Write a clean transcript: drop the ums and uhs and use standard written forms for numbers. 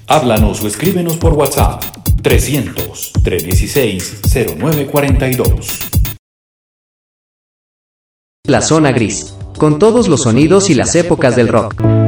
Háblanos o escríbenos por WhatsApp 300-316-0942. La zona gris, con todos los sonidos y las épocas del rock.